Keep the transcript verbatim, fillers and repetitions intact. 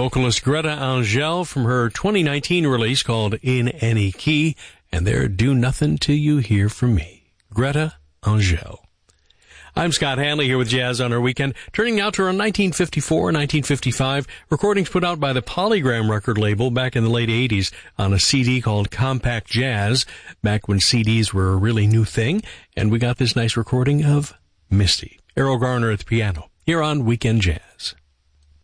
vocalist Greta Angel from her twenty nineteen release called In Any Key, and their Do Nothing Till You Hear From Me. Greta Angel. I'm Scott Hanley here with Jazz on Our Weekend, turning now to our nineteen fifty-four and nineteen fifty-five recordings put out by the Polygram record label back in the late eighties on a C D called Compact Jazz, back when C Ds were a really new thing, and we got this nice recording of Misty. Errol Garner at the piano, here on Weekend Jazz.